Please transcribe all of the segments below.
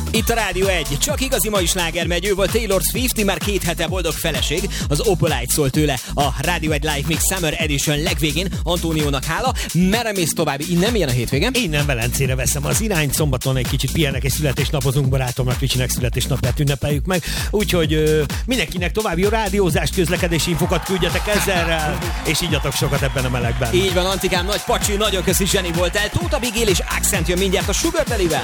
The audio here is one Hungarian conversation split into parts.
Itt a Rádió 1, csak igazi mai sláger megy, ő volt Taylor Swift, már 2 hete boldog feleség, az Opalite szólt tőle a Rádió 1 Live Mix Summer Edition legvégén, Antóniónak hála, merre mész tovább, innen milyen a hétvége? Innen Velencére veszem az irányt, szombaton egy kicsit pihenek és születésnapozunk, barátomnak Ricsinek születésnapját ünnepeljük meg, úgyhogy mindenkinek további jó rádiózást, közlekedési infokat küldjetek ezerrel, és igyatok sokat ebben a melegben. Így van, Antikám, nagy pacsi, nagyon köszi, zseni voltál, Tóta Bigél és Accent jön mindjárt a Sugar Daddy-vel.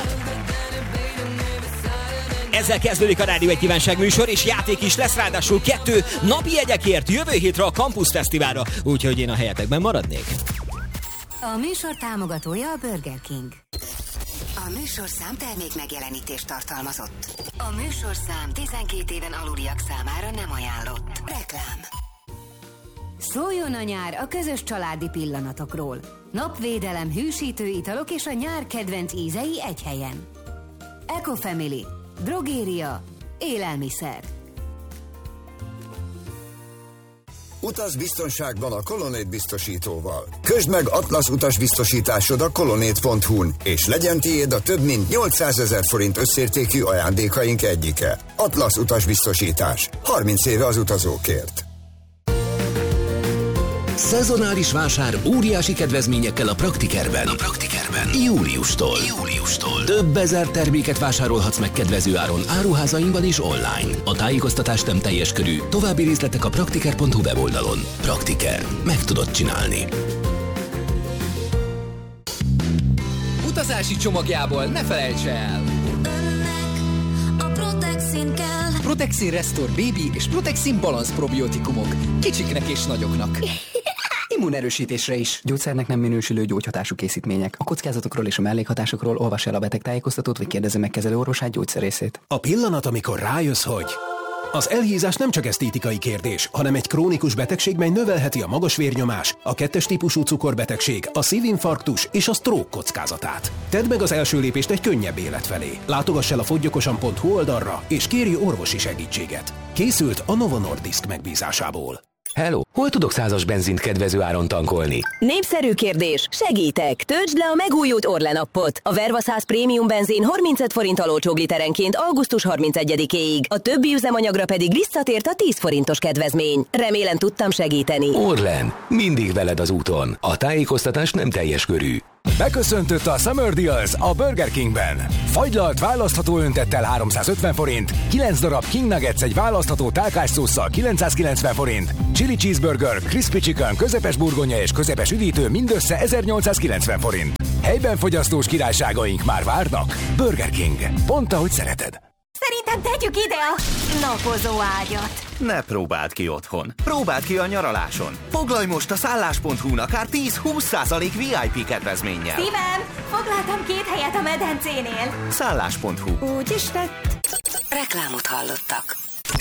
Ezzel kezdődik a Rádió 1 kívánság műsor, és játék is lesz, ráadásul 2 napi jegyekért jövő hétre a Campus Fesztiválra, úgyhogy én a helyetekben maradnék. A műsor támogatója a Burger King. A műsorszám termék megjelenítést tartalmazott. A műsorszám 12 éven aluliak számára nem ajánlott. Reklám. Szóljon a nyár a közös családi pillanatokról. Napvédelem, hűsítő italok és a nyár kedvenc ízei egy helyen. Ecofamily. Drogéria. Élelmiszer. Utaz biztonságban a Colonnade biztosítóval. Közd meg Atlasz utasbiztosításod a colonnade.hu-n, és legyen tiéd a több mint 800 000 forint összértékű ajándékaink egyike. Atlasz utasbiztosítás. 30 éve az utazókért. Szezonális vásár óriási kedvezményekkel a Praktikerben. Júliustól. Több ezer terméket vásárolhatsz meg kedvező áron áruházainkban és online. A tájékoztatás nem teljes körű, további részletek a praktiker.hu weboldalon. Praktiker. Meg tudod csinálni. Utazási csomagjából ne felejts el! Önnek a Protexin kell. Protexin Restore Baby és Protexin Balance probiotikumok. Kicsiknek és nagyoknak. Immunerősítésre is. Gyógyszernek nem minősülő gyógyhatású készítmények. A kockázatokról és a mellékhatásokról olvass el a betegtájékoztatót, vagy kérdezze meg kezelőorvosát, gyógyszerészét. A pillanat, amikor rájössz, hogy az elhízás nem csak esztétikai kérdés, hanem egy krónikus betegség, mely növelheti a magas vérnyomás, a 2. típusú cukorbetegség, a szívinfarktus és a stroke kockázatát. Tedd meg az első lépést egy könnyebb élet felé. Látogass el a foggyokosan.hu oldalra, és kérj orvosi segítséget. Készült a Novo Nordisk megbízásából. Hello! Hol tudok 100-as benzint kedvező áron tankolni? Népszerű kérdés. Segítek! Töltsd le a megújult Orlen appot. A Verva 100 prémium benzin 35 forint olcsóbb literenként augusztus 31-éig. A többi üzemanyagra pedig visszatért a 10 forintos kedvezmény. Remélem tudtam segíteni. Orlen. Mindig veled az úton. A tájékoztatás nem teljes körű. Beköszöntött a Summer Deals a Burger Kingben. Fagylalt választható öntettel 350 forint, 9 darab King Nuggets egy választható tálkásszósszal 990 forint, Chili Cheeseburger, Crispy Chicken, közepes burgonya és közepes üdítő mindössze 1890 forint. Helyben fogyasztós királyságaink már várnak. Burger King. Pont ahogy szereted. Szerintem tegyük ide a napozó ágyat. Ne próbáld ki otthon. Próbáld ki a nyaraláson. Foglalj most a szállás.hu-n akár 10-20% VIP kedvezménnyel. Szívem, foglaltam 2 helyet a medencénél. Szállás.hu. Úgy is lett. Reklámot hallottak.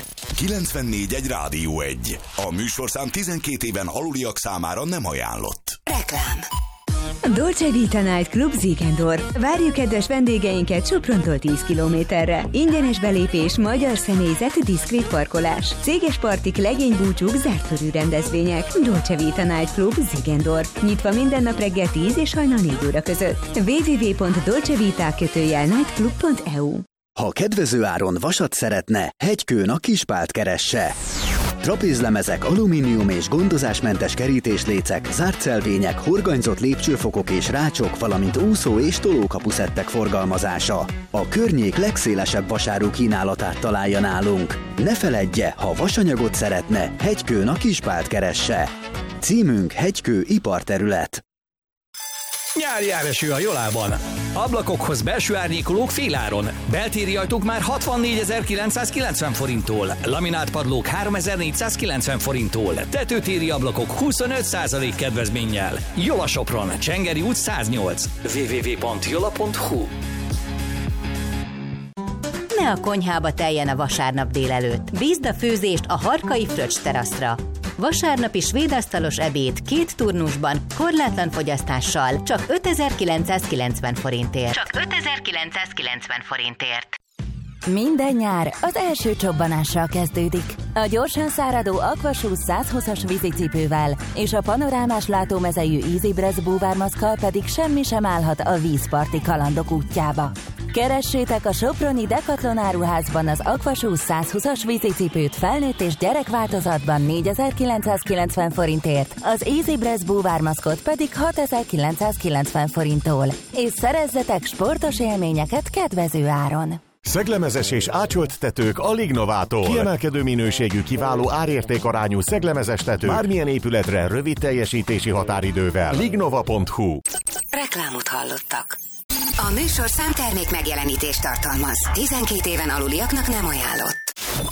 94.1 Rádió 1. A műsorszám 12 éven aluliak számára nem ajánlott. Reklám. Dolce Vita Night Club Ziegendorf. Várjuk kedves vendégeinket Soprontól 10 kilométerre. Ingyenes belépés, magyar személyzet, diszkrét parkolás. Céges partik, legénybúcsúk, zártkörű rendezvények. Dolce Vita Night Club Ziegendorf. Nyitva minden nap reggel 10 és hajnal 4 óra között. www.dolcevita-nightclub.eu. Ha kedvező áron vasat szeretne, Hegykőn a Kispált keresse. Trapézlemezek, alumínium és gondozásmentes kerítéslécek, zártszelvények, horganyzott lépcsőfokok és rácsok, valamint úszó- és tolókapuszettek forgalmazása. A környék legszélesebb vasáru kínálatát találja nálunk. Ne feledje, ha vasanyagot szeretne, Hegykőn a Kispált keresse. Címünk Hegykő iparterület. Nyári áreső a Jolában. Ablakokhoz belső árnyékolók féláron. Beltéri ajtók már 64.990 forinttól. Laminált padlók 3.490 forinttól. Tetőtéri ablakok 25% kedvezménnyel. Jola Sopron, Csengeri út 108. www.jola.hu. Ne a konyhába teljen a vasárnap délelőtt. Bízd a főzést a Harkai Fröccs teraszra. Vasárnapi svédasztalos ebéd 2 turnusban, korlátlan fogyasztással, csak 5.990 forintért. Minden nyár az első csobbanással kezdődik. A gyorsan száradó Aquashoes 120-as vízicipővel és a panorámás látómezejű EasyBreath búvármaszkkal pedig semmi sem állhat a vízparti kalandok útjába. Keressétek a soproni Decathlon áruházban az Aquashoes 120-as vízicipőt felnőtt és gyerekváltozatban 4990 forintért, az Easy Breath búvármaszkot pedig 6990 forinttól. És szerezzetek sportos élményeket kedvező áron. Szeglemezes és ácsolt tetők a Lignovától. Kiemelkedő minőségű, kiváló árértékarányú szeglemezes tető. Bármilyen épületre rövid teljesítési határidővel. Lignova.hu. Reklámot hallottak. A műsorszám termék megjelenítést tartalmaz. 12 éven aluliaknak nem ajánlott.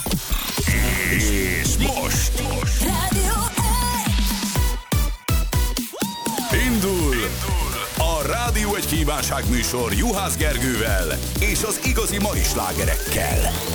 És most indul a Rádió egy kívánság műsor Juhász Gergővel és az igazi mai slágerekkel.